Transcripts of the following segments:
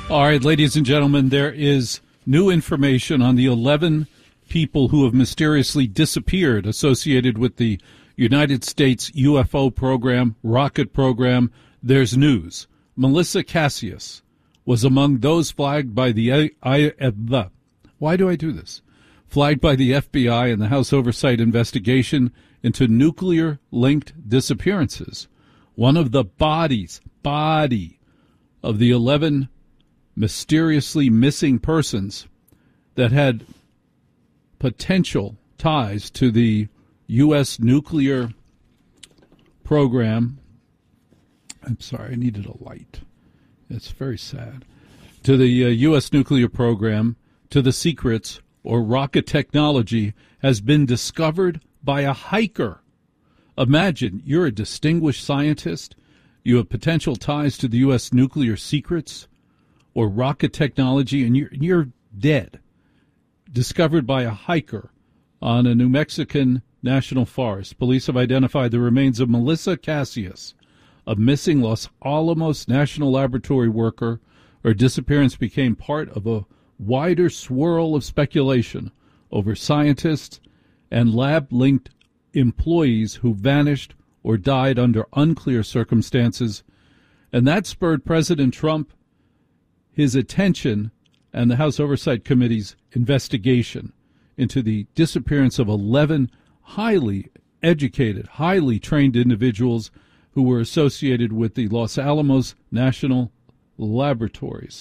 All right, ladies and gentlemen, there is new information on the 11 people who have mysteriously disappeared associated with the United States UFO program, rocket program. There's news. Melissa Cassius was among those flagged by why do I do this? Flagged by the FBI in the House Oversight investigation into nuclear-linked disappearances. One of the body of the 11 mysteriously missing persons that had potential ties to the U.S. nuclear program. I'm sorry, I needed a light. It's very sad. To the U.S. nuclear program, to the secrets or rocket technology has been discovered by a hiker. Imagine you're a distinguished scientist. You have potential ties to the U.S. nuclear secrets or rocket technology, and you're dead. Discovered by a hiker on a New Mexican national forest. Police have identified the remains of Melissa Cassius, a missing Los Alamos National Laboratory worker. Her disappearance became part of a wider swirl of speculation over scientists and lab-linked employees who vanished or died under unclear circumstances. And that spurred President Trump, his attention, and the House Oversight Committee's investigation into the disappearance of 11 highly educated, highly trained individuals who were associated with the Los Alamos National Laboratories.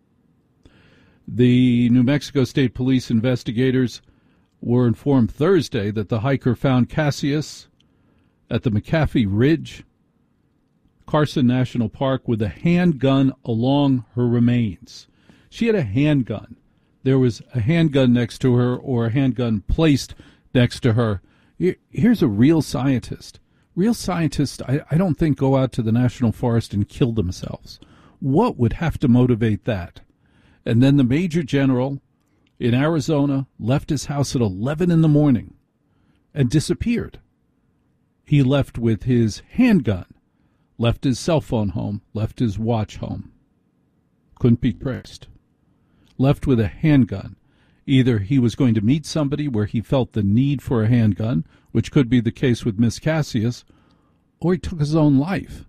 The New Mexico State Police investigators were informed Thursday that the hiker found Cassius at the McAfee Ridge, Carson National Park, with a handgun along her remains. She had a handgun. There was a handgun next to her, or a handgun placed next to her. Here's a real scientist. Real scientists, I don't think, go out to the national forest and kill themselves. What would have to motivate that? And then the Major General in Arizona left his house at 11 in the morning and disappeared. He left with his handgun, left his cell phone home, left his watch home. Couldn't be traced. Left with a handgun. Either he was going to meet somebody where he felt the need for a handgun, which could be the case with Miss Cassius, or he took his own life.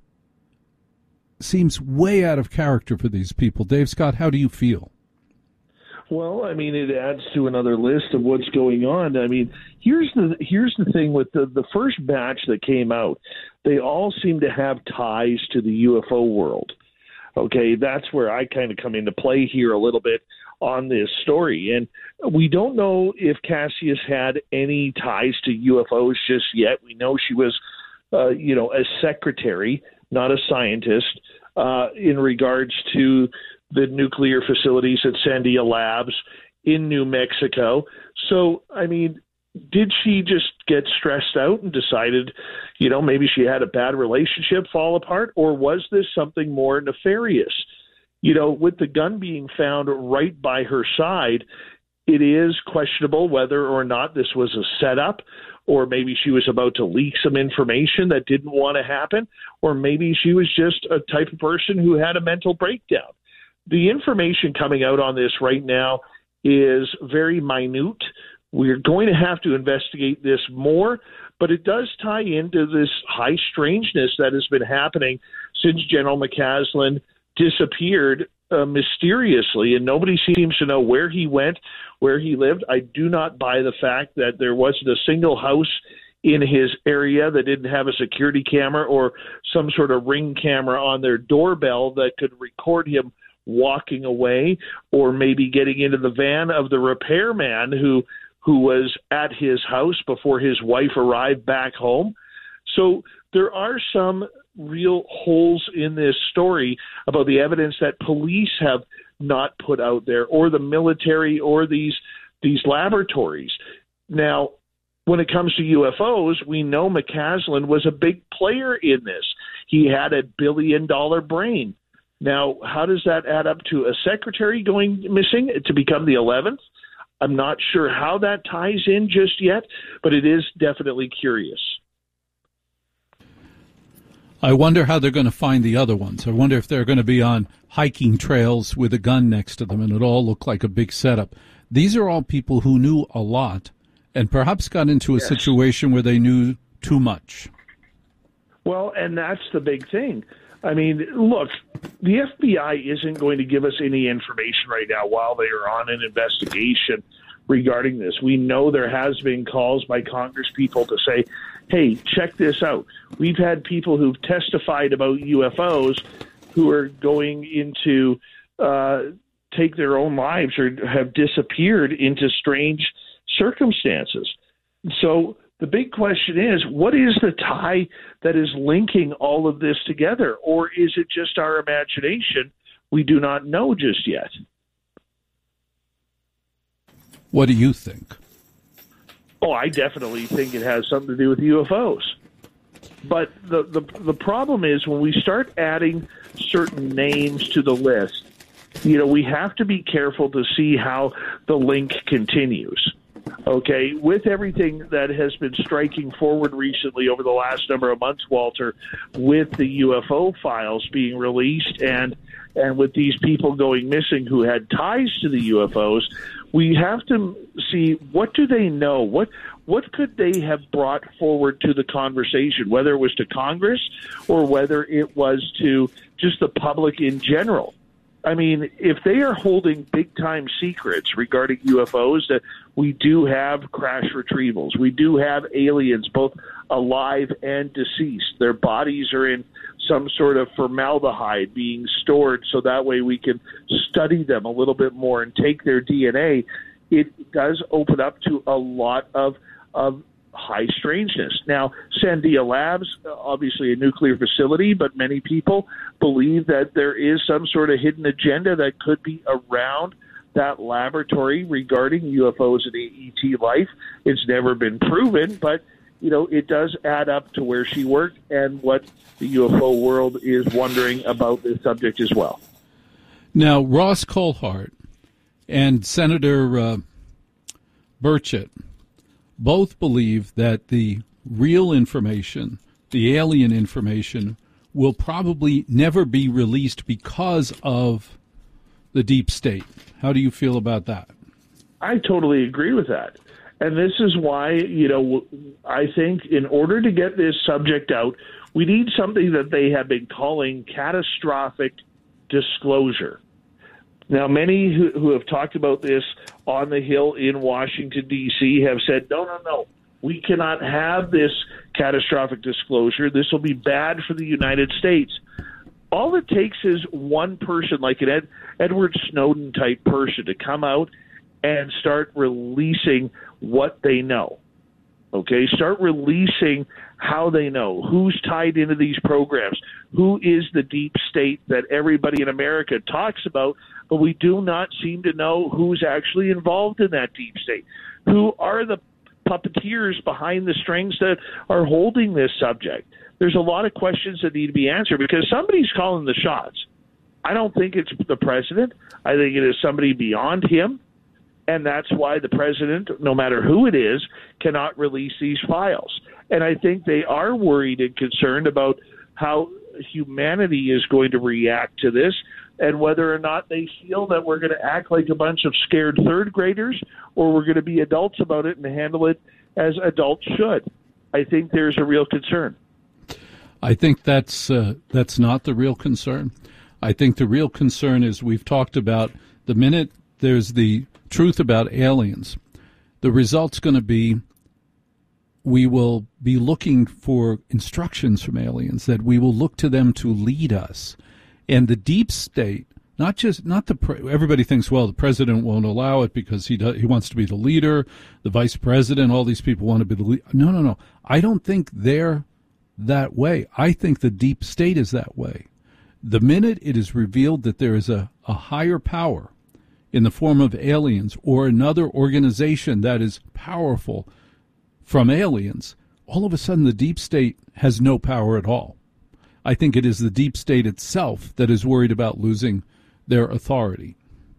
Seems way out of character for these people. Dave Scott, how do you feel? Well, I mean, it adds to another list of what's going on. I mean, here's the thing with the first batch that came out. They all seem to have ties to the UFO world. Okay, that's where I kind of come into play here a little bit on this story. And we don't know if Cassius had any ties to UFOs just yet. We know she was, a secretary, not a scientist, in regards to the nuclear facilities at Sandia Labs in New Mexico. So, I mean, did she just get stressed out and decided, maybe she had a bad relationship fall apart, or was this something more nefarious? With the gun being found right by her side, it is questionable whether or not this was a setup, or maybe she was about to leak some information that didn't want to happen, or maybe she was just a type of person who had a mental breakdown. The information coming out on this right now is very minute. We're going to have to investigate this more, but it does tie into this high strangeness that has been happening since General McCaslin disappeared mysteriously, and nobody seems to know where he went, where he lived. I do not buy the fact that there wasn't a single house in his area that didn't have a security camera or some sort of ring camera on their doorbell that could record him walking away, or maybe getting into the van of the repairman who was at his house before his wife arrived back home. So there are some real holes in this story about the evidence that police have not put out there, or the military, or these laboratories. Now, when it comes to UFOs, we know McCaslin was a big player in this. He had a billion-dollar brain. Now, how does that add up to a secretary going missing to become the 11th? I'm not sure how that ties in just yet, but it is definitely curious. I wonder how they're going to find the other ones. I wonder if they're going to be on hiking trails with a gun next to them and it all look like a big setup. These are all people who knew a lot and perhaps got into a situation where they knew too much. Well, and that's the big thing. I mean, look, the FBI isn't going to give us any information right now while they are on an investigation regarding this. We know there has been calls by Congress people to say, hey, check this out. We've had people who've testified about UFOs who are going into take their own lives or have disappeared into strange circumstances. So the big question is, what is the tie that is linking all of this together? Or is it just our imagination? We do not know just yet. What do you think? Oh, I definitely think it has something to do with UFOs. But the problem is when we start adding certain names to the list, we have to be careful to see how the link continues. Okay, with everything that has been striking forward recently over the last number of months, Walter, with the UFO files being released and with these people going missing who had ties to the UFOs, we have to see what do they know? What could they have brought forward to the conversation, whether it was to Congress or whether it was to just the public in general? I mean, if they are holding big-time secrets regarding UFOs, that we do have crash retrievals, we do have aliens, both alive and deceased. Their bodies are in some sort of formaldehyde being stored so that way we can study them a little bit more and take their DNA. It does open up to a lot of high strangeness. Now, Sandia Labs, obviously a nuclear facility, but many people believe that there is some sort of hidden agenda that could be around that laboratory regarding UFOs and ET life. It's never been proven, but it does add up to where she worked and what the UFO world is wondering about this subject as well. Now, Ross Coulthart and Senator Burchett both believe that the real information, the alien information, will probably never be released because of the deep state. How do you feel about that? I totally agree with that. And this is why, I think in order to get this subject out, we need something that they have been calling catastrophic disclosure. Now, many who have talked about this on the Hill in Washington, D.C. have said, no, we cannot have this catastrophic disclosure. This will be bad for the United States. All it takes is one person, like an Edward Snowden type person, to come out and start releasing what they know. Okay, start releasing how they know, who's tied into these programs, who is the deep state that everybody in America talks about, but we do not seem to know who's actually involved in that deep state. Who are the puppeteers behind the strings that are holding this subject? There's a lot of questions that need to be answered because somebody's calling the shots. I don't think it's the president. I think it is somebody beyond him. And that's why the president, no matter who it is, cannot release these files. And I think they are worried and concerned about how humanity is going to react to this and whether or not they feel that we're going to act like a bunch of scared third graders or we're going to be adults about it and handle it as adults should. I think there's a real concern. I think that's not the real concern. I think the real concern is we've talked about the minute there's the truth about aliens, the result's going to be we will be looking for instructions from aliens, that we will look to them to lead us. And the deep state, everybody thinks, well, the president won't allow it because he wants to be the leader, the vice president, all these people want to be the leader. No. I don't think they're that way. I think the deep state is that way. The minute it is revealed that there is a higher power in the form of aliens or another organization that is powerful from aliens, all of a sudden the deep state has no power at all. I think it is the deep state itself that is worried about losing their authority.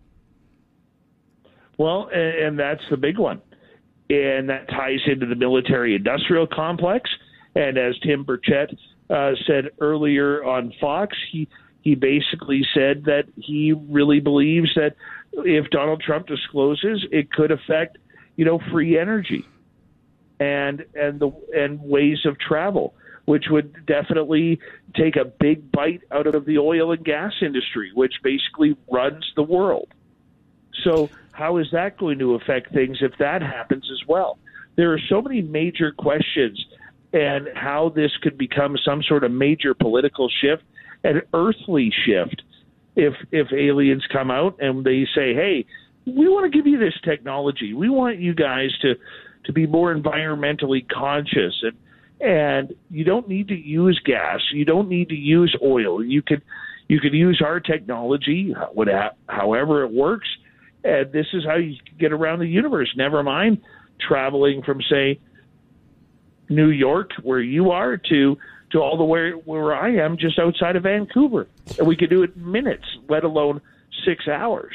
Well, and that's the big one. And that ties into the military-industrial complex. And as Tim Burchett said earlier on Fox. He basically said that he really believes that if Donald Trump discloses, it could affect, free energy and ways of travel, which would definitely take a big bite out of the oil and gas industry, which basically runs the world. So how is that going to affect things if that happens as well? There are so many major questions, and how this could become some sort of major political shift, an earthly shift, if aliens come out and they say, hey, we want to give you this technology. We want you guys to be more environmentally conscious, and you don't need to use gas. You don't need to use oil. You could use our technology, however it works, and this is how you get around the universe. Never mind traveling from, say, New York, where you are, to all the way where I am, just outside of Vancouver. And we could do it in minutes, let alone 6 hours.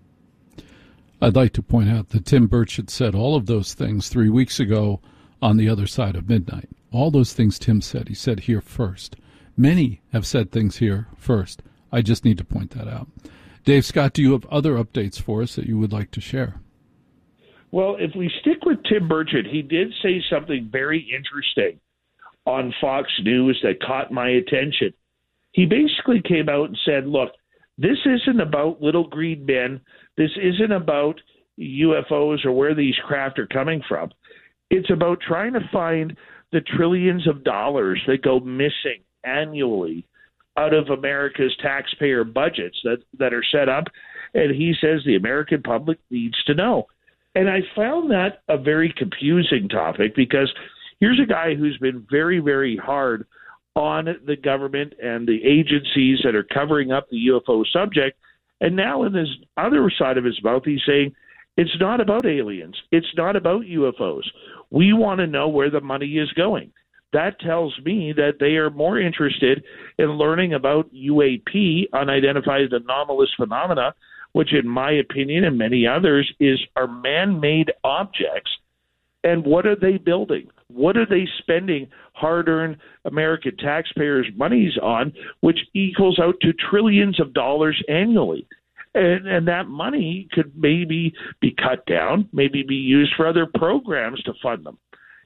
I'd like to point out that Tim Burchett said all of those things 3 weeks ago on The Other Side of Midnight. All those things Tim said, he said here first. Many have said things here first. I just need to point that out. Dave Scott, do you have other updates for us that you would like to share? Well, if we stick with Tim Burchett, he did say something very interesting on Fox News that caught my attention. He basically came out and said, look, this isn't about little green men. This isn't about UFOs or where these craft are coming from. It's about trying to find the trillions of dollars that go missing annually out of America's taxpayer budgets that are set up. And he says the American public needs to know. And I found that a very confusing topic, because here's a guy who's been very, very hard on the government and the agencies that are covering up the UFO subject. And now in this other side of his mouth, he's saying it's not about aliens. It's not about UFOs. We want to know where the money is going. That tells me that they are more interested in learning about UAP, unidentified anomalous phenomena, which in my opinion and many others are man-made objects. And what are they building? What are they spending hard-earned American taxpayers' monies on, which equals out to trillions of dollars annually? And that money could maybe be cut down, maybe be used for other programs to fund them,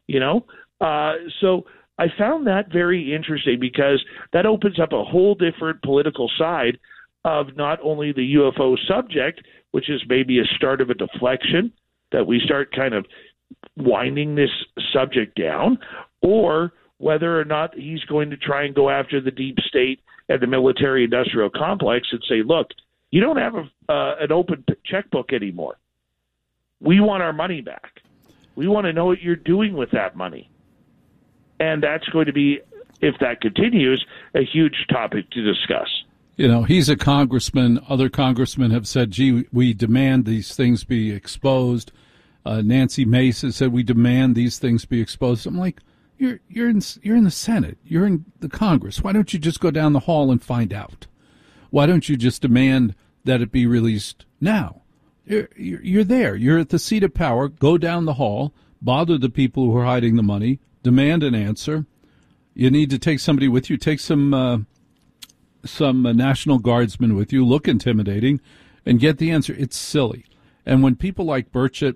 So I found that very interesting, because that opens up a whole different political side of not only the UFO subject, which is maybe a start of a deflection, that we start kind of winding this subject down, or whether or not he's going to try and go after the deep state and the military-industrial complex and say, look, you don't have an open checkbook anymore. We want our money back. We want to know what you're doing with that money. And that's going to be, if that continues, a huge topic to discuss. He's a congressman. Other congressmen have said, gee, we demand these things be exposed. Nancy Mace has said we demand these things be exposed. I'm like, you're in the Senate. You're in the Congress. Why don't you just go down the hall and find out? Why don't you just demand that it be released now? You're there. You're at the seat of power. Go down the hall. Bother the people who are hiding the money. Demand an answer. You need to take somebody with you. Take some National Guardsmen with you. Look intimidating, and get the answer. It's silly. And when people like Burchett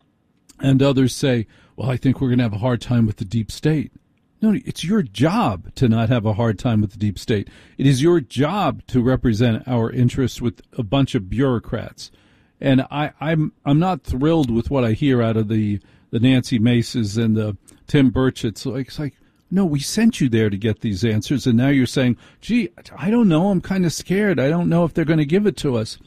and others say, well, I think we're going to have a hard time with the deep state. No, it's your job to not have a hard time with the deep state. It is your job to represent our interests with a bunch of bureaucrats. And I'm not thrilled with what I hear out of the Nancy Maces and the Tim Burchetts. It's like, no, we sent you there to get these answers, and now you're saying, gee, I don't know, I'm kind of scared. I don't know if they're going to give it to us.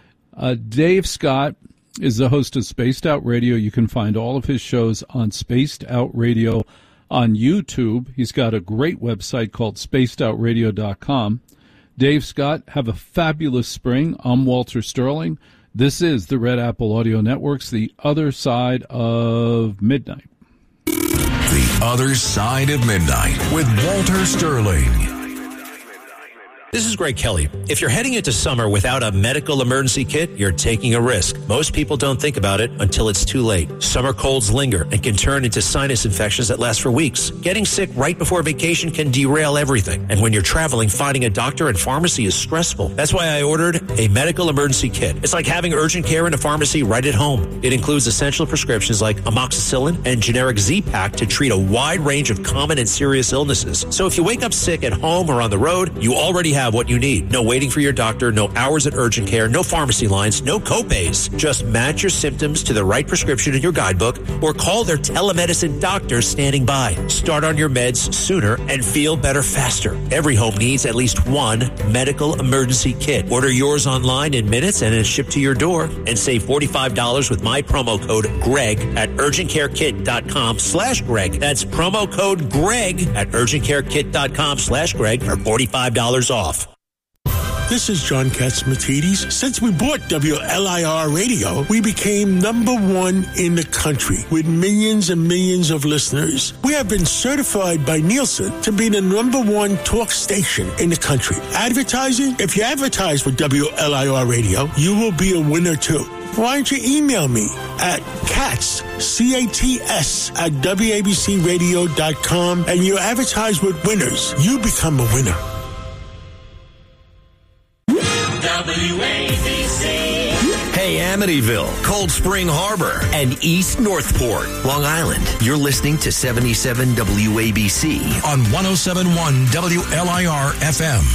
Dave Scott is the host of Spaced Out Radio. You can find all of his shows on Spaced Out Radio on YouTube. He's got a great website called spacedoutradio.com. Dave Scott, have a fabulous spring. I'm Walter Sterling. This is the Red Apple Audio Network's The Other Side of Midnight. The Other Side of Midnight with Walter Sterling. This is Greg Kelly. If you're heading into summer without a medical emergency kit, you're taking a risk. Most people don't think about it until it's too late. Summer colds linger and can turn into sinus infections that last for weeks. Getting sick right before vacation can derail everything. And when you're traveling, finding a doctor and pharmacy is stressful. That's why I ordered a medical emergency kit. It's like having urgent care in a pharmacy right at home. It includes essential prescriptions like amoxicillin and generic Z-Pak to treat a wide range of common and serious illnesses. So if you wake up sick at home or on the road, you already have what you need. No waiting for your doctor, no hours at urgent care, no pharmacy lines, no copays. Just match your symptoms to the right prescription in your guidebook or call their telemedicine doctor standing by. Start on your meds sooner and feel better faster. Every home needs at least one medical emergency kit. Order yours online in minutes and it's shipped to your door, and save $45 with my promo code GREG at urgentcarekit.com/Greg. That's promo code GREG at urgentcarekit.com/Greg for $45 off. This is John Katzmatidis. Since we bought WLIR Radio, we became number one in the country with millions and millions of listeners. We have been certified by Nielsen to be the number one talk station in the country. Advertising? If you advertise with WLIR Radio, you will be a winner too. Why don't you email me at Katz, C-A-T-S, at WABCRadio.com, and you advertise with winners. You become a winner. WABC. Hey, Amityville, Cold Spring Harbor, and East Northport, Long Island. You're listening to 77 WABC on 107.1 WLIR FM.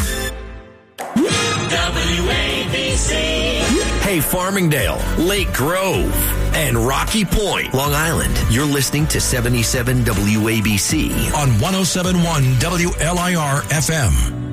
WABC. Hey, Farmingdale, Lake Grove, and Rocky Point, Long Island. You're listening to 77 WABC on 107.1 WLIR FM.